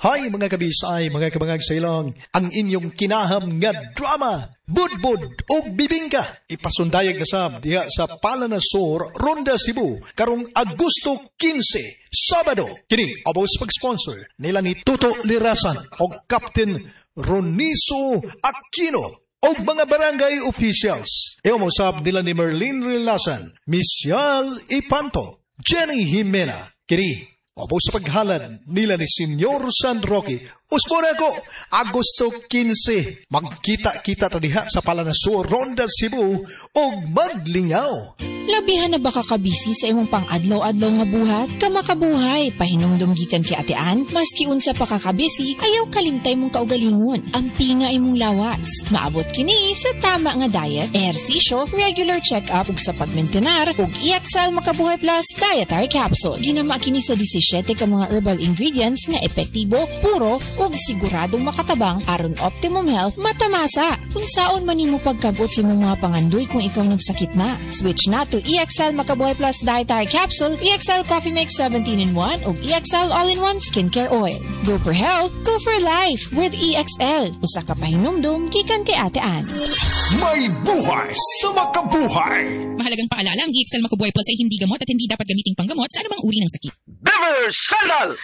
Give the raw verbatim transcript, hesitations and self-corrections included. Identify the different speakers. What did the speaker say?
Speaker 1: Hi mga kabisay, mga kabangag sa ilong, ang inyong kinaham nga drama, Budbud o Bibingka, ipasundayag na sab diha sa Palanasor, Ronda, Cebu, karong Agosto quince, Sabado. Kini abos pag-sponsor nila ni Tuto Lirasan o Captain Roniso Aquino o mga barangay officials. Ewa mo sab nila ni Merlin Relasan, Misyal Ipanto, Jenny Jimena. Kini opo sa paghalad nila ni Senyor San Roque. Uspo na ko, Agosto quince, magkita-kita ta diha sa Palanasor, Ronda, Cebu, o maglingaw.
Speaker 2: Labihan na baka kabisi sa imong pang-adlaw-adlaw nga buhat? Kamakabuhay, pahinumdum gikan kay atean, maski unsa pa kakabisi, ayaw kalimtay mong kaugalingon. Ang pinga imong lawas. Maabot kini sa tama nga diet, ehersisyo, regular check-up ug sa pagmentenar, ug I X L Makabuhay Plus Dietary Capsule. Ginama kini sa seventeen ka mga herbal ingredients nga epektibo, puro, ug siguradong makatabang aron optimum health matamasa. Kung saon man nimo pagkabot sa imong mga pangandoy kung ikaw nagsakit na, switch na to I X L Makabuhay Plus Dietary Capsule, I X L Coffee Mix seventeen in one, ug I X L All-in-One Skincare Oil. Go for health, go for life with I X L. Usa ka pahinumdum gikan kay Ate Ann.
Speaker 3: May buhay sa makabuhay.
Speaker 4: Mahalagang paalala, ang I X L Makabuhay Plus ay hindi gamot at hindi dapat gamiting panggamot sa anumang uri ng sakit.
Speaker 3: Bever Sandal!